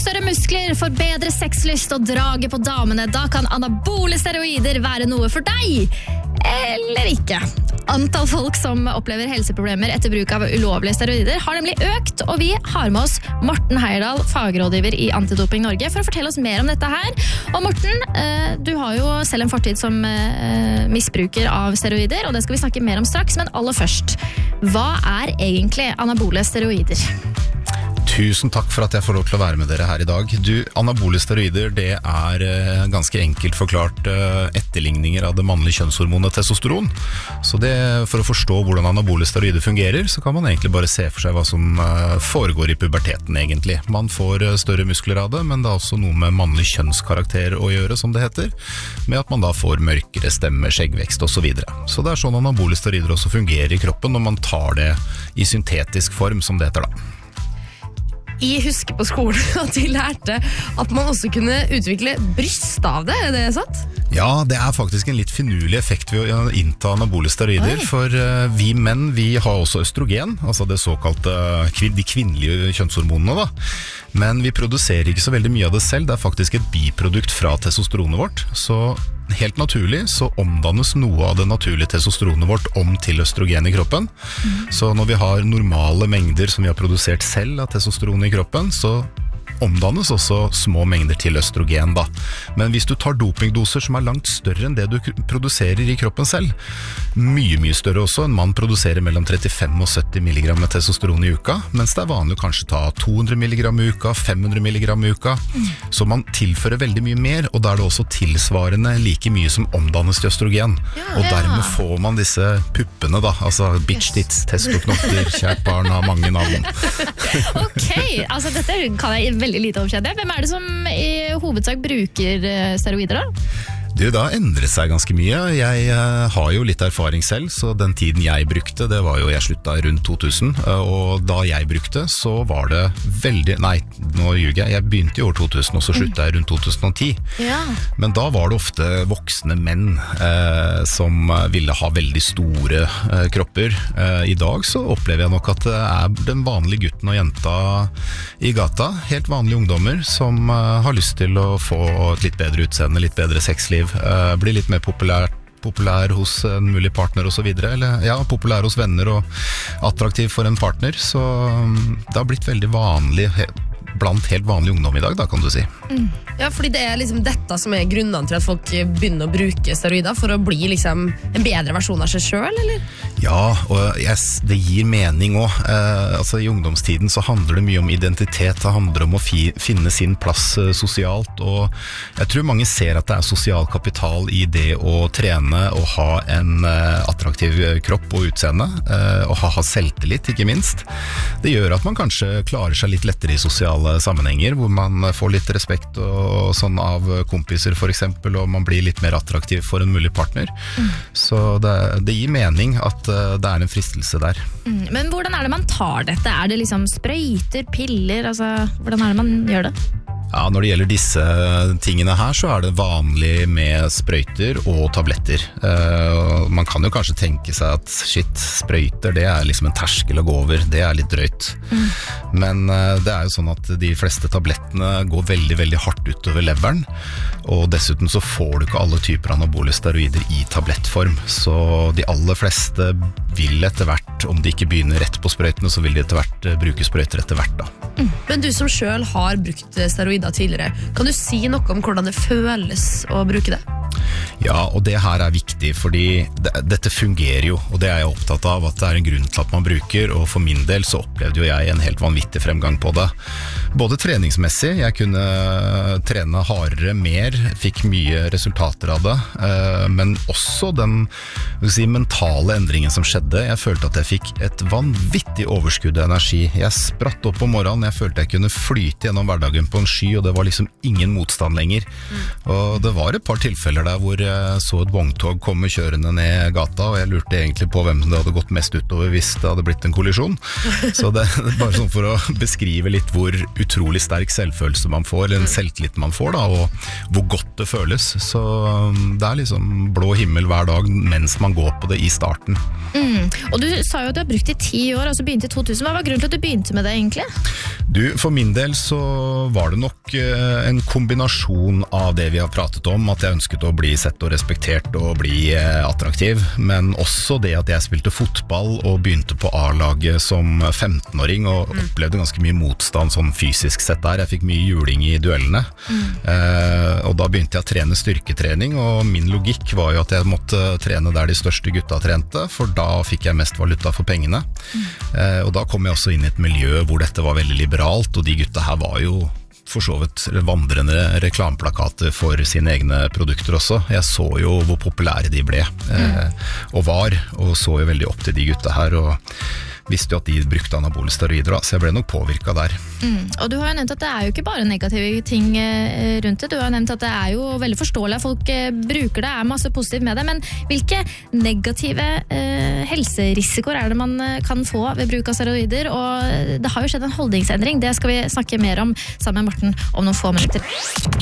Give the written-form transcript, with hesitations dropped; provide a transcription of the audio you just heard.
Større muskler, får bedre sexlyst og drage på damene. Da kan anabole steroider være noe for deg. Eller ikke. Antall folk som opplever helseproblemer etter bruk av ulovlige steroider har nemlig økt, og vi har med oss Morten Heyerdahl, fagrådgiver i Antidoping Norge, for å fortelle oss mer om dette her. Og Morten, du har jo selv en fortid som misbruker av steroider, og det skal vi snakke mer om straks, men aller først, hva er egentlig anabole steroider? Tusen takk for at jeg får lov til å være med dere her i dag. Anabole steroider, det er ganske enkelt forklart etterligninger av det mannlige kjønnshormonet testosteron. Så for å forstå hvordan anabole steroider fungerer, så kan man egentlig bare se for seg hva som foregår i puberteten egentlig. Man får større muskler av det, men det er også noe med mannlig kjønnskarakter å gjøre, som det heter, med at man da får mørkere stemme, skjeggvekst og så videre. Så det er sånn anabole steroider også fungerer i kroppen når man tar det i syntetisk form, som det heter da. Jeg husker på skolen at de lærte at man også kunne utvikle bryst av det, er det sant? Ja, det er faktisk en litt finurlig effekt ved å innta anabole steroider, for vi menn, vi har også østrogen, altså det såkalte de kvinnelige kjønnshormonene da. Men vi produserer ikke så veldig mye av det selv, det er faktisk et biprodukt fra testosteronet vårt, så helt naturlig så omdannes noe av det naturlige testosteronet vårt om til østrogen i kroppen. Så når vi har normale mengder som vi har produsert selv av testosteron i kroppen, så omdannes også små mengder til østrogen da. Men hvis du tar dopingdoser som er langt større enn det du produserer i kroppen selv, mye større også, en mann produserer mellom 35 og 70 milligram med testosteron i uka, mens det er vanlig å kanskje ta 200 milligram i uka, 500 milligram i uka, så man tilfører veldig mye mer, og da er det også tilsvarende like mye som omdannes til østrogen. Og dermed får man disse puppene da, altså bitch tits, testoknotter, kjært barn har mange navn. Ok, altså dette kan jeg veldig lite omkjenne. Hvem er det som i hovedsak bruker steroider da? Da endret seg ganske mye. Jeg har jo litt erfaring selv, så den tiden jeg brukte, det var jo jeg sluttet rundt 2000, og da jeg brukte, så var det veldig, nei, nå ljuger jeg begynte i år 2000, og så sluttet jeg rundt 2010. Ja. Men da var det ofte voksne menn som ville ha veldig store kropper. I dag så opplever jeg nok at det er den vanlige gutten og jenta i gata, helt vanlige ungdommer, som har lyst til å få et litt bedre utseende, litt bedre sexliv, blir litt mer populær hos en mulig partner og så videre, eller ja, populær hos venner og attraktiv for en partner, så det har blitt veldig vanlig blant helt vanlig ungdom i dag da, kan du si. Ja, fordi det er liksom dette som er grunnen til at folk begynner å bruke steroider for å bli liksom en bedre versjon av seg selv, eller? Ja, og det gir mening også. Altså i ungdomstiden så handler det mye om identitet, det handler om å finne sin plass sosialt, og jeg tror mange ser at det er sosial kapital i det å trene og ha en attraktiv kropp og utseende, og ha selvtillit, ikke minst. Det gjør at man kanskje klarer seg litt lettere i sosiale sammenhenger, hvor man får litt respekt og sånn av kompiser for eksempel, og man blir litt mer attraktiv for en mulig partner. Så det gir mening at det er en fristelse der. Men hvordan er det man tar dette? Er det liksom sprøyter, piller, altså hvordan er det man gjør det? Ja, når det gjelder disse tingene her, så er det vanlig med sprøyter og tabletter. Man kan jo kanskje tenke seg at shit, sprøyter, det er liksom en terskel å gå over, det er litt drøyt. Men det er jo sånn at de fleste tablettene går veldig, veldig hardt utover leveren, og dessuten så får du ikke alle typer anabole steroider i tablettform, så de aller fleste vil etter hvert, om de ikke begynner rett på sprøytene, så vil de etter hvert bruke sprøyter etter hvert da. Men du som selv har brukt steroider tidligere, kan du si noe om hvordan det føles å bruke det? Ja, og det her er viktig, fordi dette fungerer jo, og det er jeg opptatt av, at det er en grunn til at man bruker, og for min del så opplevde jo jeg en helt vanvittig fremgang på det. Både treningsmessig, jeg kunne trene hardere, mer, fikk mye resultater av det, men også den mentale endringen som skjedde. Jeg følte at jeg fikk et vanvittig overskudd av energi. Jeg spratt opp om morgenen, jeg følte jeg kunne flyte gjennom hverdagen på en sky, og det var liksom ingen motstand lenger. Og det var et par tilfeller der hvor jeg så et vogntog komme kjørende ned gata, og jeg lurte egentlig på hvem det hadde gått mest utover hvis det hadde blitt en kollisjon. Så det er bare sånn for å beskrive litt hvor utrolig sterk selvfølelse man får, eller en selvtillit man får da, og hvor godt det føles. Så det er liksom blå himmel hver dag mens man går på det i starten. Og du sa jo at du har brukt det i 10 år, altså begynte i 2000. Hva var grunnen til at du begynte med det egentlig? For min del så var det nok en kombinasjon av det vi har pratet om, at jeg ønsket å bli sett og respektert og bli attraktiv, men også det at jeg spilte fotball og begynte på A-laget som 15-åring og opplevde ganske mye motstand sånn fysisk sett der. Jeg fikk mye juling i duellene, og da begynte jeg å trene styrketrening, og min logikk var jo at jeg måtte trene der de største gutta trente, for da fikk jeg mest valuta for pengene. Og da kom jeg også inn i et miljø hvor dette var veldig liberalt, og de gutta her var jo for så vidt vandrende reklameplakater for sine egne produkter også. Jeg så jo hvor populære de ble og var, og så jo veldig opp til de gutta her, og visste jo at de brukte anabole steroider, så jeg ble nok påvirket der. Og du har jo nevnt at det er jo ikke bare negative ting rundt det. Du har nevnt at det er jo veldig forståelig at folk bruker det, er masse positivt med det, men hvilke negative helserisikoer er det man kan få ved bruk av steroider? Og det har jo skjedd en holdningsendring, det skal vi snakke mer om sammen med Morten om noen få minutter.